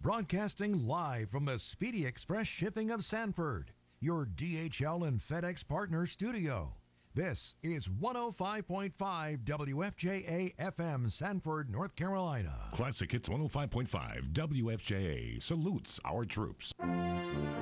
Broadcasting live from the Speedy Express Shipping of Sanford, your DHL and FedEx partner studio. This is 105.5 WFJA FM, Sanford, North Carolina. Classic Hits 105.5 WFJA salutes our troops.